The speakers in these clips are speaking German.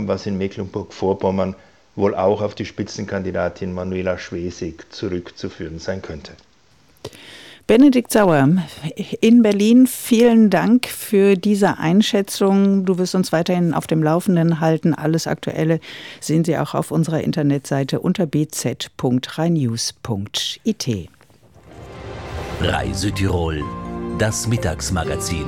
was in Mecklenburg-Vorpommern wohl auch auf die Spitzenkandidatin Manuela Schwesig zurückzuführen sein könnte. Benedikt Sauer in Berlin, vielen Dank für diese Einschätzung. Du wirst uns weiterhin auf dem Laufenden halten. Alles Aktuelle sehen Sie auch auf unserer Internetseite unter bz.rheinnews.it. Reise-Tirol, das Mittagsmagazin.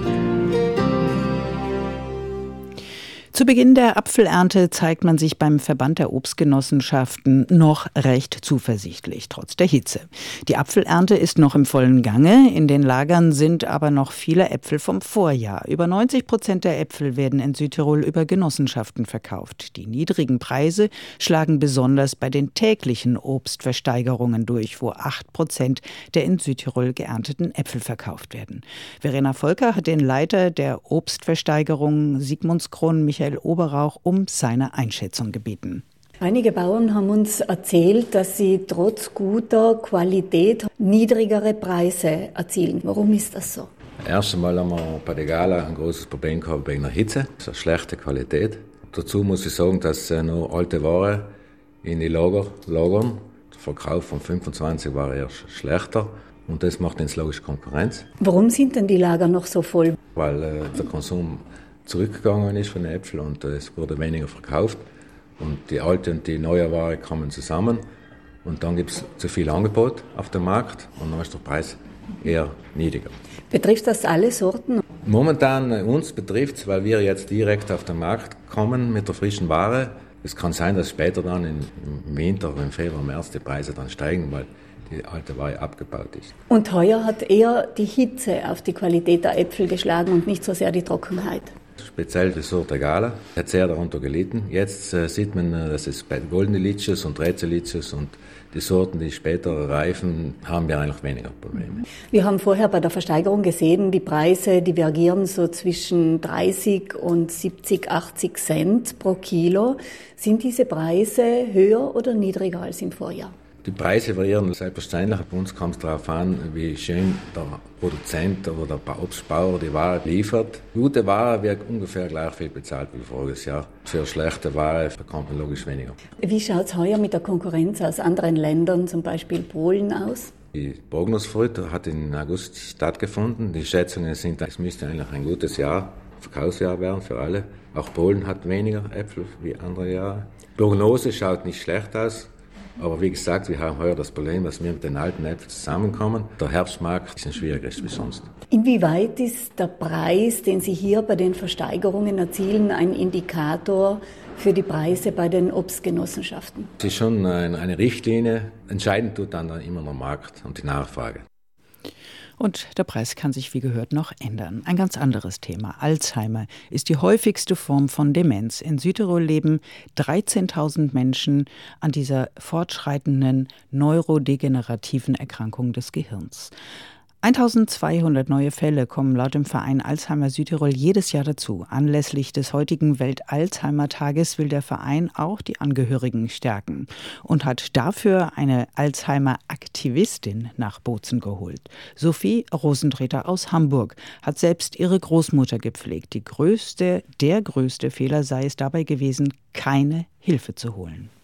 Zu Beginn der Apfelernte zeigt man sich beim Verband der Obstgenossenschaften noch recht zuversichtlich, trotz der Hitze. Die Apfelernte ist noch im vollen Gange, in den Lagern sind aber noch viele Äpfel vom Vorjahr. Über 90% der Äpfel werden in Südtirol über Genossenschaften verkauft. Die niedrigen Preise schlagen besonders bei den täglichen Obstversteigerungen durch, wo 8% der in Südtirol geernteten Äpfel verkauft werden. Verena Volker hat den Leiter der Obstversteigerung Sigmundskron, Michael Oberrauch, um seine Einschätzung gebeten. Einige Bauern haben uns erzählt, dass sie trotz guter Qualität niedrigere Preise erzielen. Warum ist das so? Erst einmal haben wir bei der Gala ein großes Problem gehabt wegen der Hitze. Das ist eine schlechte Qualität. Dazu muss ich sagen, dass noch alte Ware in die Lager lagern. Der Verkauf von 25 war eher schlechter. Und das macht uns logisch Konkurrenz. Warum sind denn die Lager noch so voll? Weil der Konsum zurückgegangen ist von den Äpfeln und es wurde weniger verkauft. Und die alte und die neue Ware kommen zusammen. Und dann gibt es zu viel Angebot auf dem Markt und dann ist der Preis eher niedriger. Betrifft das alle Sorten? Momentan uns betrifft es, weil wir jetzt direkt auf den Markt kommen mit der frischen Ware. Es kann sein, dass später dann im Winter, im Februar, März die Preise dann steigen, weil die alte Ware abgebaut ist. Und heuer hat eher die Hitze auf die Qualität der Äpfel geschlagen und nicht so sehr die Trockenheit. Speziell die Sorte Gala hat sehr darunter gelitten. Jetzt sieht man, dass es bei Goldene Liches und Rätseliches und die Sorten, die später reifen, haben wir eigentlich weniger Probleme. Wir haben vorher bei der Versteigerung gesehen, die Preise divergieren so zwischen 30 und 70, 80 Cent pro Kilo. Sind diese Preise höher oder niedriger als im Vorjahr? Die Preise variieren selbstverständlich. Bei uns kommt es darauf an, wie schön der Produzent oder der Obstbauer die Ware liefert. Gute Ware wird ungefähr gleich viel bezahlt wie voriges Jahr. Für schlechte Ware bekommt man logisch weniger. Wie schaut es heuer mit der Konkurrenz aus anderen Ländern, zum Beispiel Polen, aus? Die Prognosfrüchte hat im August stattgefunden. Die Schätzungen sind, es müsste eigentlich ein gutes Verkaufsjahr werden für alle. Auch Polen hat weniger Äpfel wie andere Jahre. Die Prognose schaut nicht schlecht aus. Aber wie gesagt, wir haben heuer das Problem, dass wir mit den alten Äpfeln zusammenkommen. Der Herbstmarkt ist ein bisschen schwieriger als wie sonst. Inwieweit ist der Preis, den Sie hier bei den Versteigerungen erzielen, ein Indikator für die Preise bei den Obstgenossenschaften? Es ist schon eine Richtlinie. Entscheidend tut dann immer der Markt und die Nachfrage. Und der Preis kann sich wie gehört noch ändern. Ein ganz anderes Thema. Alzheimer ist die häufigste Form von Demenz. In Südtirol leben 13.000 Menschen an dieser fortschreitenden neurodegenerativen Erkrankung des Gehirns. 1200 neue Fälle kommen laut dem Verein Alzheimer Südtirol jedes Jahr dazu. Anlässlich des heutigen Welt-Alzheimer-Tages will der Verein auch die Angehörigen stärken und hat dafür eine Alzheimer-Aktivistin nach Bozen geholt. Sophie Rosentreter aus Hamburg hat selbst ihre Großmutter gepflegt. Der größte Fehler sei es dabei gewesen, keine Hilfe zu holen.